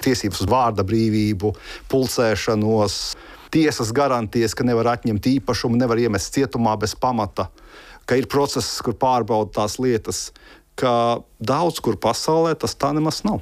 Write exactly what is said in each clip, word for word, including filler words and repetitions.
tiesības uz vārda brīvību, pulcēšanos, tiesas garantijas, ka nevar atņemt īpašumu, nevar iemest cietumā bez pamata, ka ir process, kur pārbauda tās lietas, ka daudz kur pasaulē tas tā nemaz nav.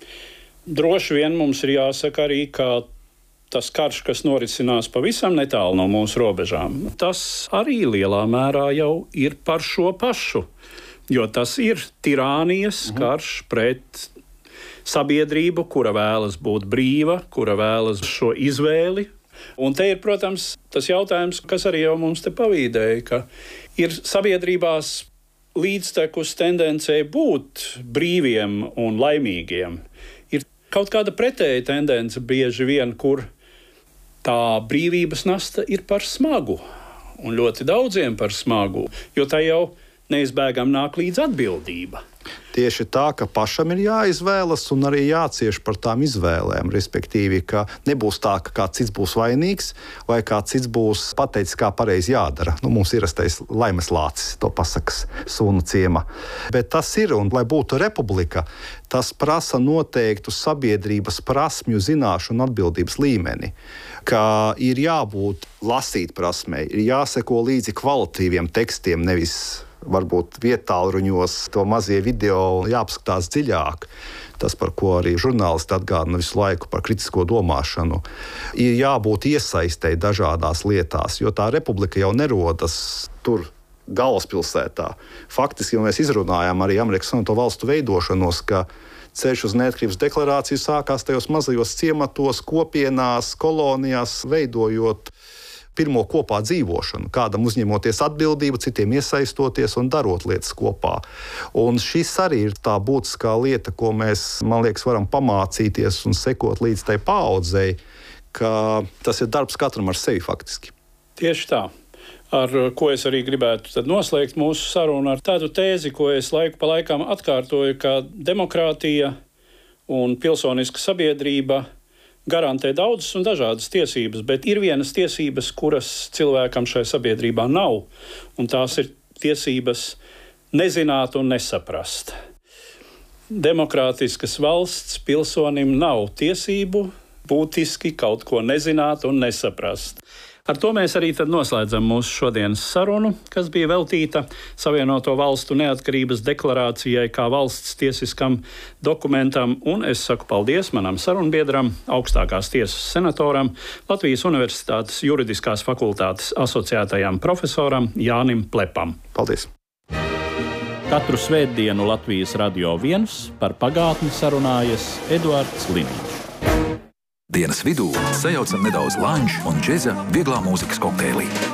Droši vien mums ir jāsaka arī, ka tas karš, kas norisinās pavisam netālu no mūsu robežām, tas arī lielā mērā jau ir par šo pašu. Jo tas ir tirānijas mhm. karš pret sabiedrību, kura vēlas būt brīva, kura vēlas šo izvēli. Un te ir, protams, tas jautājums, kas arī jau mums te pavīdēja, ka ir sabiedrībās līdztekus tendencei būt brīviem un laimīgiem. Ir kaut kāda pretēja tendence bieži vien, kur tā brīvības nasta ir par smagu, un ļoti daudziem par smagu, jo tā jau neizbēgam nāk līdz atbildība. Tieši tā, ka pašam ir jāizvēlas un arī jācieš par tām izvēlēm, respektīvi, ka nebūs tā, ka kāds cits būs vainīgs vai kāds cits būs pateicis, kā pareizi jādara. Nu, mums ir rastais laimes lācis, to pasakas sunu ciema. Bet tas ir, un lai būtu republika, tas prasa noteiktu sabiedrības prasmju, zināšanu un atbildības līmeni, ka ir jābūt lasīt prasmei, ir jāseko līdzi kvalitīviem tekstiem, nevis varbūt vietālruņos, to mazie video jāapskatās dziļāk. Tas, par ko arī žurnālisti atgādina visu laiku par kritisko domāšanu. Ir jābūt iesaistei dažādās lietās, jo tā republika jau nerodas tur galvaspilsētā. Faktiski, jo mēs izrunājām arī Amerikas Savienoto Valstu veidošanos, ka ceļš uz neatkarības deklarāciju sākās tajos mazajos ciematos, kopienās, kolonijās, veidojot pirmo kopā dzīvošanu, kādam uzņemoties atbildību, citiem iesaistoties un darot lietas kopā. Un šis arī ir tā būtiskā lieta, ko mēs, man liekas, varam pamācīties un sekot līdz tai paaudzei, ka tas ir darbs katram ar sevi faktiski. Tieši tā. Ar ko es arī gribētu tad noslēgt mūsu sarunu ar tādu tēzi, ko es laiku pa laikam atkārtoju, ka demokrātija un pilsoniska sabiedrība garantē daudzas un dažādas tiesības, bet ir vienas tiesības, kuras cilvēkam šai sabiedrībā nav, un tās ir tiesības nezināt un nesaprast. Demokrātiskas valsts pilsonim nav tiesību būtiski kaut ko nezināt un nesaprast. Ar to mēs arī tad noslēdzam mūsu šodienas sarunu, kas bija veltīta Savienoto Valstu neatkarības deklarācijai kā valsts tiesiskam dokumentam, un es saku paldies manam sarunbiedram, augstākās tiesas senatoram, Latvijas Universitātes juridiskās fakultātes asociētajam profesoram Jānim Plepam. Paldies! Katru svētdienu Latvijas Radio viens par pagātni sarunājas Eduards Liniņš. Dienas vidū sajaucam nedaudz lanču un džeza vieglā mūzikas kokteilī.